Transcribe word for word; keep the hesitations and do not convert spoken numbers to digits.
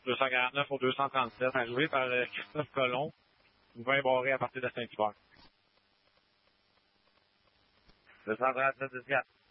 deux cent quarante-neuf au deux cent trente-sept, arrivé par euh, Christophe Colomb, vingt barrés à partir de Saint-Hubert. deux cent trente-sept, dix-quatre.